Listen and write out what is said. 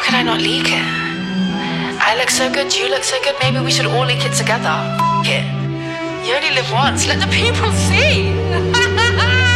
could I not leak it? I look so good, you look so good, maybe we should all leak it together. F it. You only live once, let the people see.